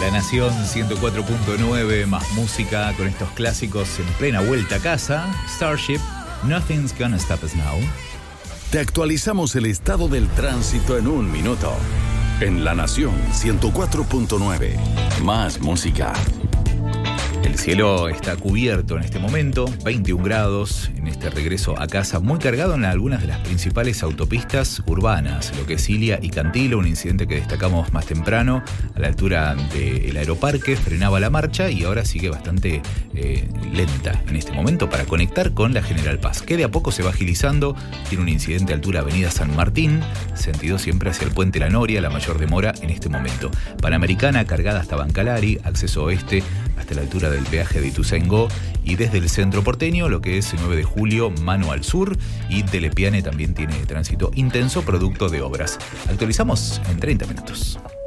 La Nación 104.9, más música con estos clásicos en plena vuelta a casa. Starship, Nothing's Gonna Stop Us Now. Te actualizamos el estado del tránsito en un minuto. En La Nación 104.9, más música. El cielo está cubierto en este momento, 21 grados en este regreso a casa, muy cargado en algunas de las principales autopistas urbanas, lo que es Ilia y Cantilo, un incidente que destacamos más temprano, a la altura del Aeroparque, frenaba la marcha y ahora sigue bastante lenta en este momento para conectar con la General Paz, que de a poco se va agilizando. Tiene un incidente a altura Avenida San Martín, sentido siempre hacia el Puente La Noria, la mayor demora en este momento. Panamericana cargada hasta Bancalari, acceso oeste hasta la altura del peaje de Ituzaingó, y desde el centro porteño, lo que es 9 de julio, mano al sur, y Telepiane también tiene tránsito intenso producto de obras. Actualizamos en 30 minutos.